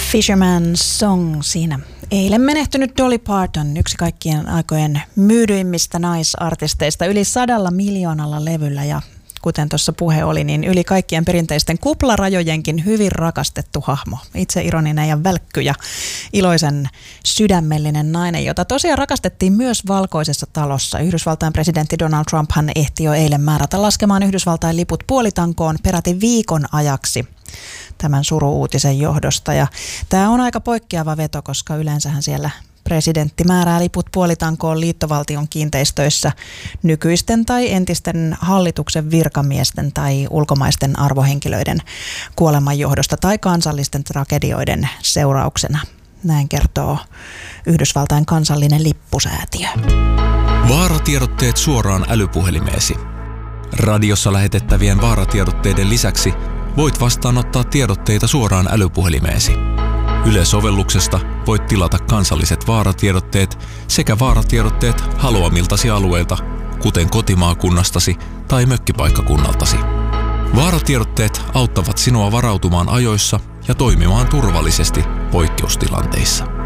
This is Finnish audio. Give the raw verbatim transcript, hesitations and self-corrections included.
Fisherman's Song siinä. Eilen menehtynyt Dolly Parton, yksi kaikkien aikojen myydyimmistä naisartisteista, yli sadalla miljoonalla levyllä ja kuten tuossa puhe oli, niin yli kaikkien perinteisten kuplarajojenkin hyvin rakastettu hahmo. Itseironinen ja välkky ja iloisen sydämellinen nainen, jota tosiaan rakastettiin myös Valkoisessa talossa. Yhdysvaltain presidentti Donald Trumphan ehti jo eilen määrätä laskemaan Yhdysvaltain liput puolitankoon peräti viikon ajaksi tämän suru-uutisen johdosta. Ja tämä on aika poikkeava veto, koska yleensähän siellä presidentti määrää liput puolitankoon liittovaltion kiinteistöissä nykyisten tai entisten hallituksen virkamiesten tai ulkomaisten arvohenkilöiden kuoleman johdosta tai kansallisten tragedioiden seurauksena. Näin kertoo Yhdysvaltain kansallinen lippusäätiö. Vaaratiedotteet suoraan älypuhelimeesi. Radiossa lähetettävien vaaratiedotteiden lisäksi voit vastaanottaa tiedotteita suoraan älypuhelimeesi. Yle-sovelluksesta voit tilata kansalliset vaaratiedotteet sekä vaaratiedotteet haluamiltasi alueilta, kuten kotimaakunnastasi tai mökkipaikkakunnaltasi. Vaaratiedotteet auttavat sinua varautumaan ajoissa ja toimimaan turvallisesti poikkeustilanteissa.